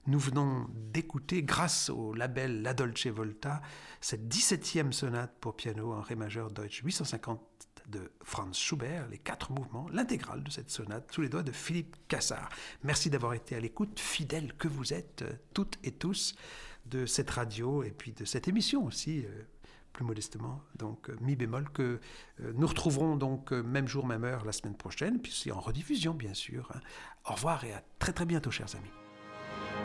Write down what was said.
Nous venons d'écouter, grâce au label La Dolce Volta, cette 17e sonate pour piano en ré majeur Deutsch 850 de Franz Schubert, les 4 mouvements, l'intégrale de cette sonate, sous les doigts de Philippe Cassard. Merci d'avoir été à l'écoute, fidèles que vous êtes, toutes et tous, de cette radio et puis de cette émission aussi, plus modestement, donc mi bémol, que nous retrouverons donc même jour, même heure la semaine prochaine, puis aussi en rediffusion bien sûr. Au revoir et à très très bientôt, chers amis.